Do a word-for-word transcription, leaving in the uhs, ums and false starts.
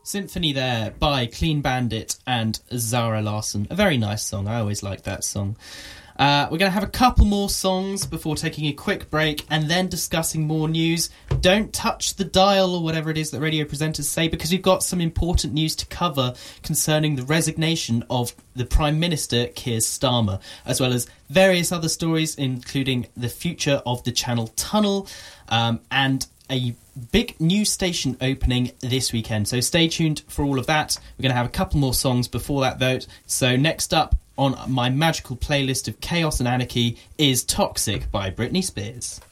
Symphony there by Clean Bandit and Zara Larsson. A very nice song. I always like that song. Uh, we're going to have a couple more songs before taking a quick break and then discussing more news. Don't touch the dial or whatever it is that radio presenters say, because we've got some important news to cover concerning the resignation of the Prime Minister, Keir Starmer, as well as various other stories, including the future of the Channel Tunnel um, and a big new station opening this weekend. So stay tuned for all of that. We're going to have a couple more songs before that vote. So next up on my magical playlist of chaos and anarchy is Toxic by Britney Spears.